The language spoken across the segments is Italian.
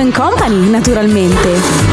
Company, naturalmente.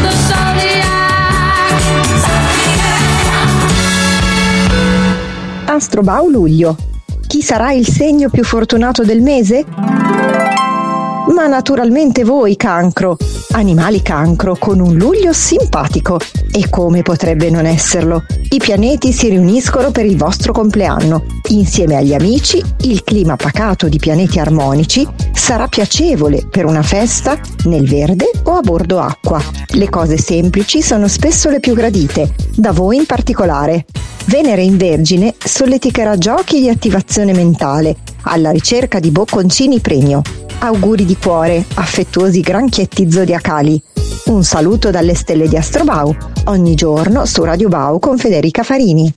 Astrobau luglio. Chi sarà il segno più fortunato del mese? Ma naturalmente voi, Cancro. Animali Cancro con un luglio simpatico. E come potrebbe non esserlo? I pianeti si riuniscono per il vostro compleanno. Insieme agli amici, il clima pacato di pianeti armonici sarà piacevole per una festa nel verde o a bordo acqua. Le cose semplici sono spesso le più gradite, da voi in particolare. Venere in Vergine solleticherà giochi di attivazione mentale, alla ricerca di bocconcini premio. Auguri di cuore, affettuosi granchietti zodiacali. Un saluto dalle stelle di Astrobau, ogni giorno su Radio Bau con Federica Farini.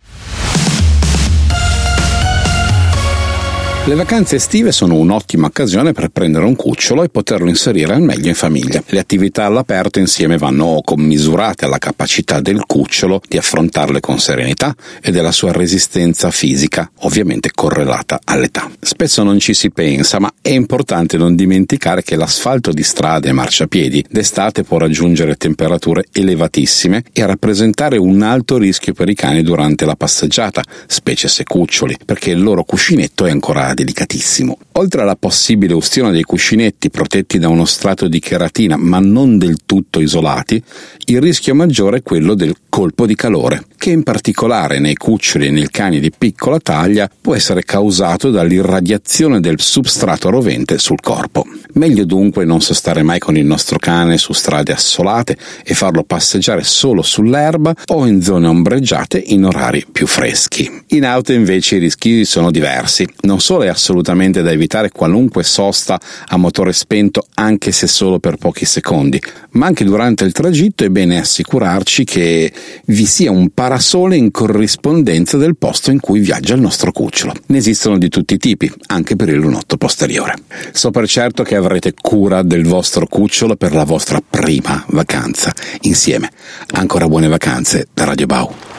Le vacanze estive sono un'ottima occasione per prendere un cucciolo e poterlo inserire al meglio in famiglia. Le attività all'aperto insieme vanno commisurate alla capacità del cucciolo di affrontarle con serenità e della sua resistenza fisica, ovviamente correlata all'età. Spesso non ci si pensa, ma è importante non dimenticare che l'asfalto di strade e marciapiedi d'estate può raggiungere temperature elevatissime e rappresentare un alto rischio per i cani durante la passeggiata, specie se cuccioli, perché il loro cuscinetto è ancora delicatissimo. Oltre alla possibile ustione dei cuscinetti protetti da uno strato di cheratina ma non del tutto isolati, il rischio maggiore è quello del colpo di calore, che in particolare nei cuccioli e nei cani di piccola taglia può essere causato dall'irradiazione del substrato rovente sul corpo. Meglio dunque non sostare mai con il nostro cane su strade assolate e farlo passeggiare solo sull'erba o in zone ombreggiate in orari più freschi. In auto invece i rischi sono diversi. Non solo è assolutamente da evitare qualunque sosta a motore spento, anche se solo per pochi secondi, ma anche durante il tragitto è bene assicurarci che vi sia un parasole in corrispondenza del posto in cui viaggia il nostro cucciolo. Ne esistono di tutti i tipi, anche per il lunotto posteriore. So per certo che avrete cura del vostro cucciolo per la vostra prima vacanza insieme. Ancora buone vacanze da Radio Bau.